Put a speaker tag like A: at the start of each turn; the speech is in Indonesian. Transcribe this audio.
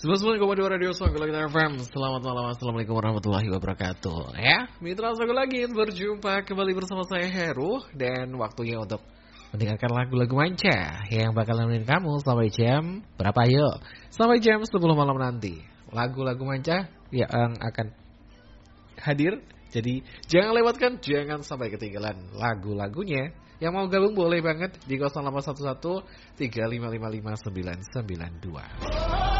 A: 99,2 Radio Songgol FM. Selamat malam, assalamualaikum warahmatullahi wabarakatuh. Ya, mitra Songgol lagi berjumpa kembali bersama saya Heru. Dan waktunya untuk mendengarkan lagu-lagu manca yang bakal nemenin kamu sampai jam berapa yuk? Sampai jam 10 malam nanti. Lagu-lagu manca yang akan hadir. Jadi jangan lewatkan, jangan sampai ketinggalan lagu-lagunya. Yang mau gabung boleh banget di 0811 3555 992.